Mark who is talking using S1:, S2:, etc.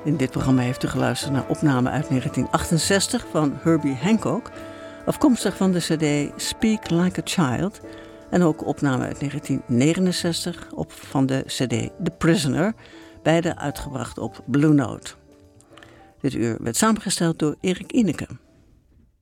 S1: In dit programma heeft u geluisterd naar opname uit 1968 van Herbie Hancock, afkomstig van de cd Speak Like a Child, en ook opname uit 1969 van de cd The Prisoner, beide uitgebracht op Blue Note. Dit uur werd samengesteld door Erik Ineke.